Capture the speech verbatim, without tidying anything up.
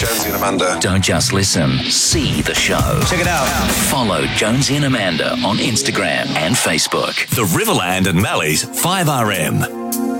Jonesy and Amanda. Don't just listen, see the show. Check it out. Follow Jonesy and Amanda on Instagram and Facebook. The Riverland and Mally's five R M.